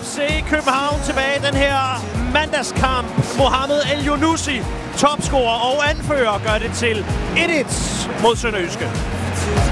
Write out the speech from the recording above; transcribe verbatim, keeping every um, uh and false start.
F C København tilbage i den her mandagskamp. Mohamed El-Yunusi, topscorer og anfører, gør det til et et mod Sønderjyske.